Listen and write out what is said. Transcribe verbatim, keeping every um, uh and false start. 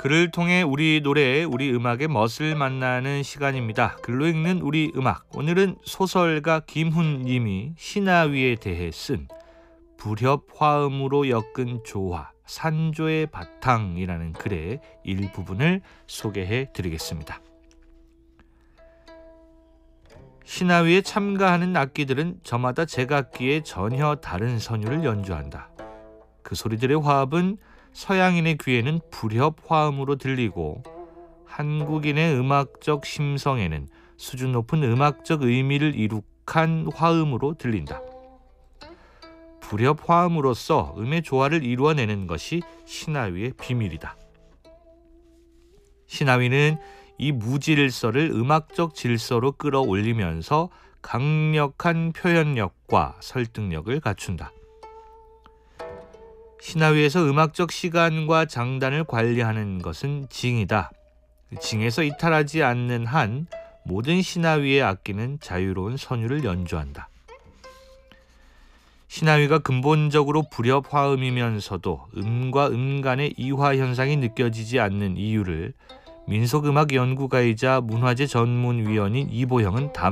글을 통해 우리 노래, 우리 음악의 멋을 만나는 시간입니다. 글로 읽는 우리 음악. 오늘은 소설가 김훈 님이 신하위에 대해 쓴 불협 화음으로 엮은 조화, 산조의 바탕이라는 글의 일부분을 소개해 드리겠습니다. 신하위에 참가하는 악기들은 저마다 제각기에 전혀 다른 선율을 연주한다. 그 소리들의 화합은 서양인의 귀에는 불협 화음으로 들리고 한국인의 음악적 심성에는 수준 높은 음악적 의미를 이룩한 화음으로 들린다. 불협 화음으로써 음의 조화를 이루어내는 것이 신하위의 비밀이다. 신하위는 이 무질서를 음악적 질서로 끌어올리면서 강력한 표현력과 설득력을 갖춘다. 신하위에서 음악적 시간과 장단을 관리하는 것은 징이다. 징에서 이탈하지 않는 한 모든 신하위의 악기는 자유로운 선율을 연주한다. 신하위가 근본적으로 불협 화음이면서도 음과 음 간의 이화 현상이 느껴지지 않는 이유를 민속음악 연구가이자 문화재 전문위원인 이보형은 다음